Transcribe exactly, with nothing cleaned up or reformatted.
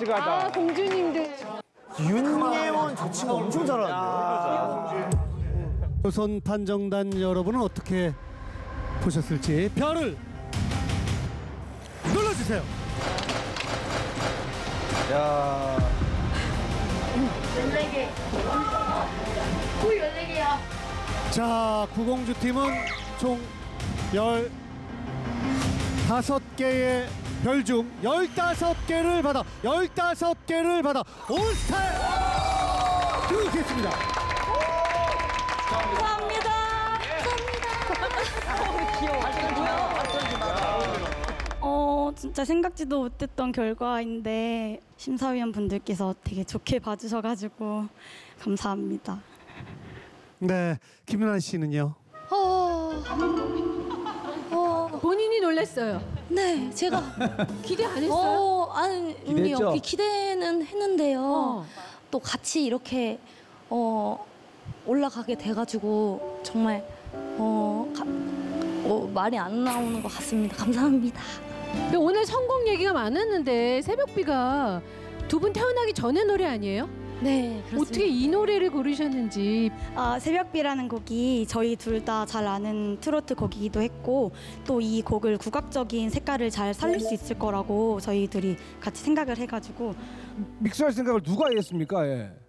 솔직하다. 아, 공주님들. 윤예원 저 친구 엄청 잘하는데. 조선 판정단 여러분은 어떻게 보셨을지 별을 눌러주세요. 야. 열네 개. 구 열네 개야. 자, 구공주 팀은 총 열다섯 개의 별 중 열다섯 개를 받아 열다섯 개를 받아 올스타 들어오겠습니다. 감사합니다. 감사합니다. 귀여워. 어, 진짜 생각지도 못했던 결과인데 심사위원 분들께서 되게 좋게 봐주셔가지고 감사합니다. 네, 김윤아 씨는요? 어, 어, 본인이 놀랐어요. 네, 제가 기대 안 했어요? 어, 아니, 기대했죠? 기대는 했는데요. 어. 또 같이 이렇게 어, 올라가게 돼가지고 정말 어, 가, 어, 말이 안 나오는 것 같습니다. 감사합니다. 근데 오늘 성공 얘기가 많았는데 새벽비가 두 분 태어나기 전에 노래 아니에요? 네, 그렇습니다. 어떻게 이 노래를 고르셨는지. 아, 새벽비라는 곡이 저희 둘 다 잘 아는 트로트 곡이기도 했고 또 이 곡을 국악적인 색깔을 잘 살릴 수 있을 거라고 저희들이 같이 생각을 해가지고 믹스할 생각을 누가 했습니까? 예.